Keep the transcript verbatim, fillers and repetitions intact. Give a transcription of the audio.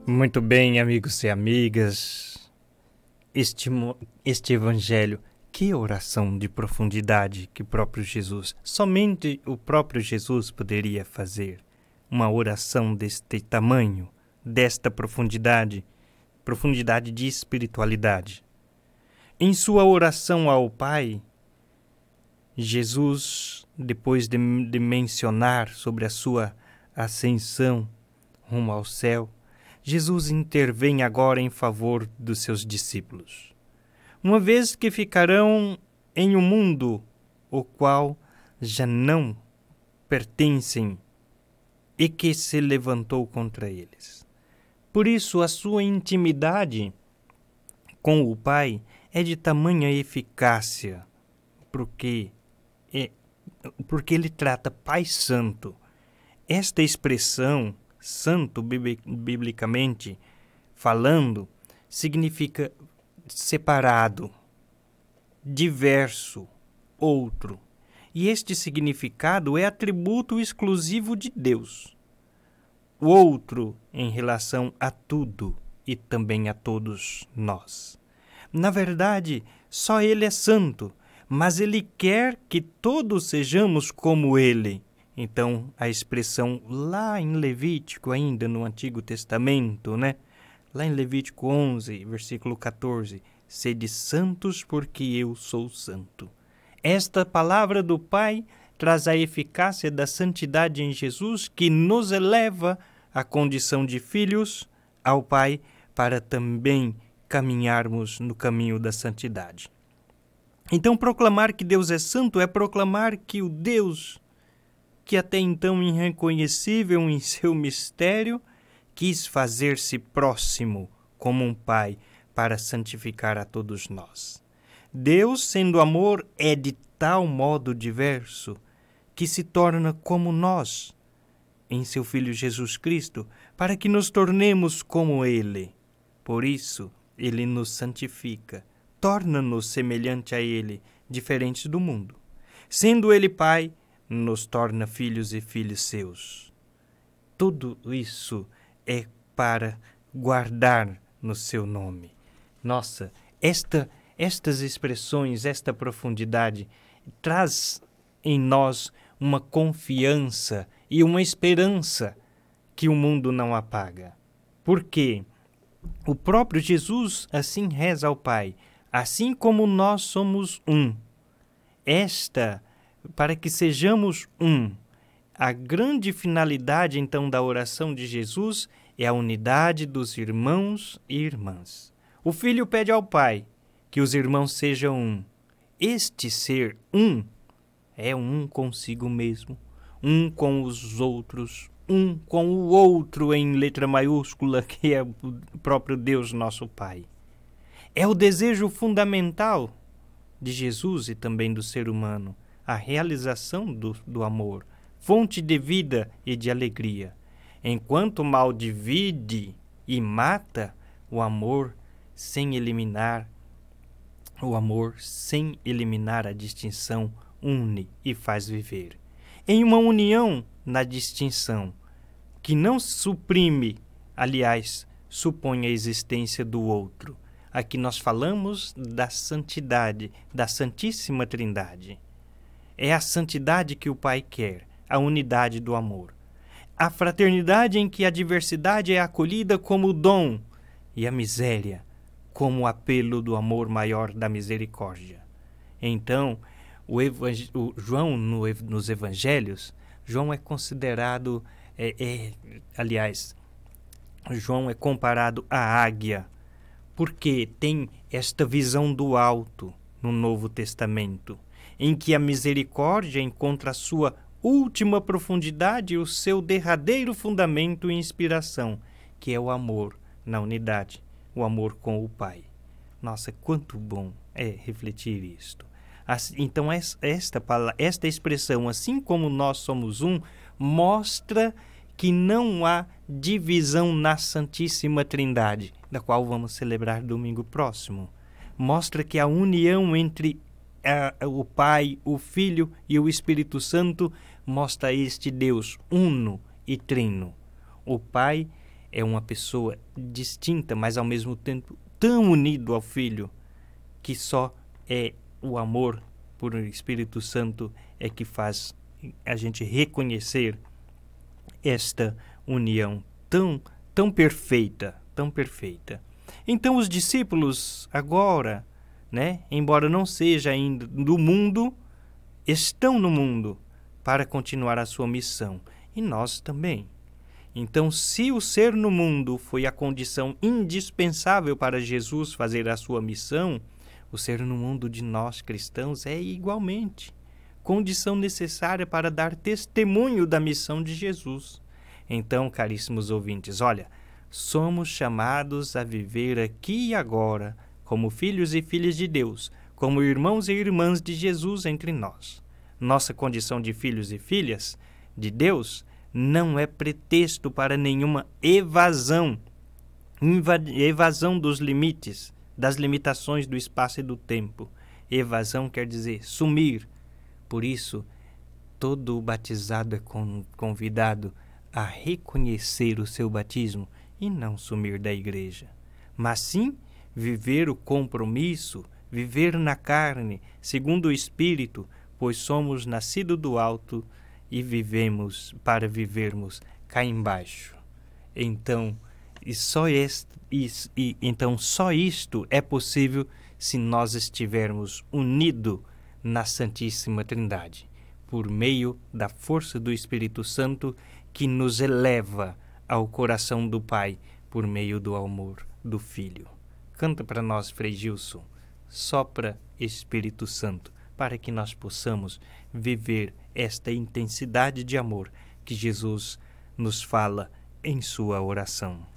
Muito bem, amigos e amigas, este, este Evangelho, que oração de profundidade que o próprio Jesus, somente o próprio Jesus poderia fazer, uma oração deste tamanho, desta profundidade, profundidade de espiritualidade. Em sua oração ao Pai, Jesus, depois de, de mencionar sobre a sua ascensão rumo ao céu, Jesus intervém agora em favor dos seus discípulos. Uma vez que ficarão em um mundo o qual já não pertencem e que se levantou contra eles. Por isso, a sua intimidade com o Pai é de tamanha eficácia, porque, é, porque ele trata Pai Santo. Esta expressão santo, biblicamente falando, significa separado, diverso, outro. E este significado é atributo exclusivo de Deus. O outro em relação a tudo e também a todos nós. Na verdade, só Ele é santo, mas Ele quer que todos sejamos como Ele. Então, a expressão lá em Levítico, ainda no Antigo Testamento, né? Lá em Levítico onze, versículo catorze, sede santos porque eu sou santo. Esta palavra do Pai traz a eficácia da santidade em Jesus, que nos eleva à condição de filhos ao Pai, para também caminharmos no caminho da santidade. Então, proclamar que Deus é santo é proclamar que o Deus que até então irreconhecível em seu mistério, quis fazer-se próximo como um pai para santificar a todos nós. Deus, sendo amor, é de tal modo diverso que se torna como nós em seu Filho Jesus Cristo, para que nos tornemos como Ele. Por isso, Ele nos santifica, torna-nos semelhante a Ele, diferentes do mundo. Sendo Ele Pai, nos torna filhos e filhos seus. Tudo isso é para guardar no seu nome. Nossa, esta, estas expressões, esta profundidade traz em nós uma confiança e uma esperança que o mundo não apaga. Porque o próprio Jesus assim reza ao Pai, assim como nós somos um. Esta para que sejamos um. A grande finalidade, então, da oração de Jesus é a unidade dos irmãos e irmãs. O Filho pede ao Pai que os irmãos sejam um. Este ser um é um consigo mesmo, um com os outros, um com o outro em letra maiúscula, que é o próprio Deus, nosso Pai. É o desejo fundamental de Jesus e também do ser humano, a realização do, do amor, fonte de vida e de alegria. Enquanto o mal divide e mata, o amor sem eliminar, o amor sem eliminar a distinção, une e faz viver. Em uma união na distinção, que não suprime, aliás, supõe a existência do outro. Aqui nós falamos da santidade, da Santíssima Trindade. É a santidade que o Pai quer, a unidade do amor. A fraternidade em que a diversidade é acolhida como dom e a miséria como apelo do amor maior da misericórdia. Então, o, evang... o João, no, nos evangelhos, João é considerado, é, é, aliás, João é comparado à águia, porque tem esta visão do alto no Novo Testamento, em que a misericórdia encontra a sua última profundidade e o seu derradeiro fundamento e inspiração, que é o amor na unidade, o amor com o Pai. Nossa, quanto bom é refletir isto. Então, esta, esta expressão, assim como nós somos um, mostra que não há divisão na Santíssima Trindade, da qual vamos celebrar domingo próximo. Mostra que a união entre Uh, o Pai, o Filho e o Espírito Santo mostra este Deus uno e trino. O Pai é uma pessoa distinta, mas ao mesmo tempo tão unido ao Filho, que só é o amor por o Espírito Santo é que faz a gente reconhecer esta união tão, tão perfeita, tão perfeita. Então os discípulos agora, né, embora não seja ainda do mundo, estão no mundo para continuar a sua missão. E nós também. Então, se o ser no mundo foi a condição indispensável para Jesus fazer a sua missão, o ser no mundo de nós cristãos é igualmente condição necessária para dar testemunho da missão de Jesus. Então, caríssimos ouvintes, olha, somos chamados a viver aqui e agora como filhos e filhas de Deus, como irmãos e irmãs de Jesus entre nós. Nossa condição de filhos e filhas de Deus não é pretexto para nenhuma evasão, evasão dos limites, das limitações do espaço e do tempo. Evasão quer dizer sumir. Por isso, todo batizado é convidado a reconhecer o seu batismo e não sumir da igreja, mas sim viver o compromisso, viver na carne, segundo o Espírito, pois somos nascidos do alto e vivemos para vivermos cá embaixo. Então, e só este, e, e, então só isto é possível se nós estivermos unidos na Santíssima Trindade, por meio da força do Espírito Santo que nos eleva ao coração do Pai por meio do amor do Filho. Canta para nós, Frei Gilson, sopra Espírito Santo, para que nós possamos viver esta intensidade de amor que Jesus nos fala em sua oração.